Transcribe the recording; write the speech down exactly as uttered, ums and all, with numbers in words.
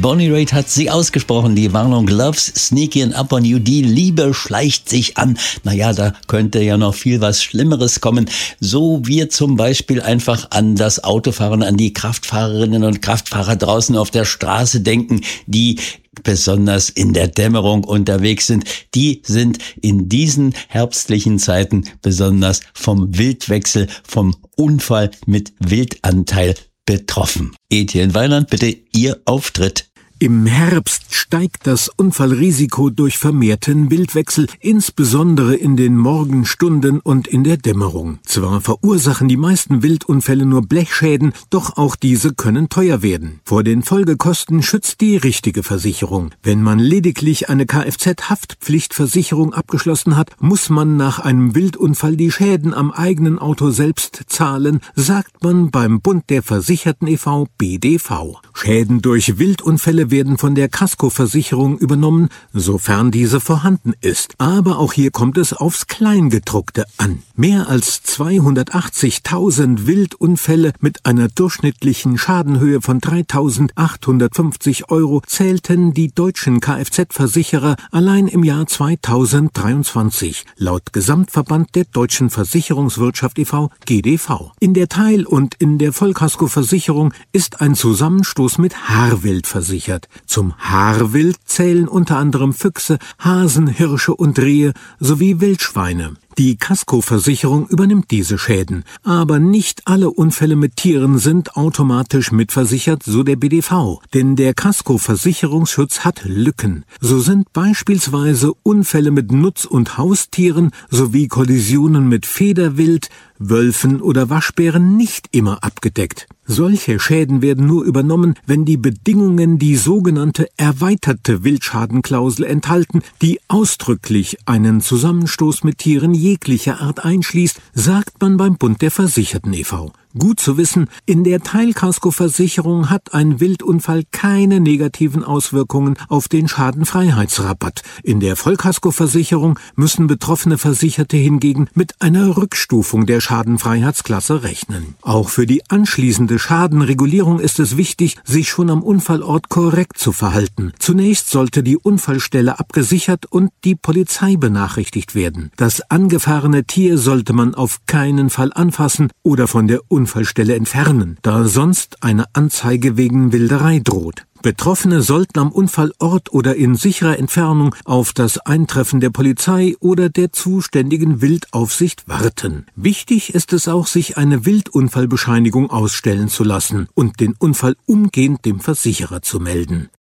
Bonnie Raitt hat sie ausgesprochen, die Warnung Love's sneaking up on you, die Liebe schleicht sich an. Naja, da könnte ja noch viel was Schlimmeres kommen. So wir zum Beispiel einfach an das Autofahren, an die Kraftfahrerinnen und Kraftfahrer draußen auf der Straße denken, die besonders in der Dämmerung unterwegs sind. Die sind in diesen herbstlichen Zeiten besonders vom Wildwechsel, vom Unfall mit Wildanteil betroffen. Etienne Weiland, bitte Ihr Auftritt. Im Herbst steigt das Unfallrisiko durch vermehrten Wildwechsel, insbesondere in den Morgenstunden und in der Dämmerung. Zwar verursachen die meisten Wildunfälle nur Blechschäden, doch auch diese können teuer werden. Vor den Folgekosten schützt die richtige Versicherung. Wenn man lediglich eine Kfz-Haftpflichtversicherung abgeschlossen hat, muss man nach einem Wildunfall die Schäden am eigenen Auto selbst zahlen, sagt man beim Bund der Versicherten e V B D V. Schäden durch Wildunfälle werden von der Kaskoversicherung übernommen, sofern diese vorhanden ist. Aber auch hier kommt es aufs Kleingedruckte an. Mehr als zweihundertachtzigtausend Wildunfälle mit einer durchschnittlichen Schadenhöhe von dreitausendachthundertfünfzig Euro zählten die deutschen Kfz-Versicherer allein im Jahr zweitausenddreiundzwanzig, laut Gesamtverband der deutschen Versicherungswirtschaft e V G D V. In der Teil- und in der Vollkaskoversicherung ist ein Zusammenstoß mit Haarwild versichert. Zum Haarwild zählen unter anderem Füchse, Hasen, Hirsche und Rehe sowie Wildschweine. Die Kaskoversicherung übernimmt diese Schäden, aber nicht alle Unfälle mit Tieren sind automatisch mitversichert, so der B D V. Denn der Kaskoversicherungsschutz hat Lücken. So sind beispielsweise Unfälle mit Nutz- und Haustieren sowie Kollisionen mit Federwild, Wölfen oder Waschbären nicht immer abgedeckt. Solche Schäden werden nur übernommen, wenn die Bedingungen die sogenannte erweiterte Wildschadenklausel enthalten, die ausdrücklich einen Zusammenstoß mit Tieren jeglicher Art einschließt, sagt man beim Bund der Versicherten e V Gut zu wissen, in der Teilkaskoversicherung hat ein Wildunfall keine negativen Auswirkungen auf den Schadenfreiheitsrabatt. In der Vollkaskoversicherung müssen betroffene Versicherte hingegen mit einer Rückstufung der Schadenfreiheitsklasse rechnen. Auch für die anschließende Schadenregulierung ist es wichtig, sich schon am Unfallort korrekt zu verhalten. Zunächst sollte die Unfallstelle abgesichert und die Polizei benachrichtigt werden. Das angefahrene Tier sollte man auf keinen Fall anfassen oder von der Unfallstelle entfernen, da sonst eine Anzeige wegen Wilderei droht. Betroffene sollten am Unfallort oder in sicherer Entfernung auf das Eintreffen der Polizei oder der zuständigen Wildaufsicht warten. Wichtig ist es auch, sich eine Wildunfallbescheinigung ausstellen zu lassen und den Unfall umgehend dem Versicherer zu melden.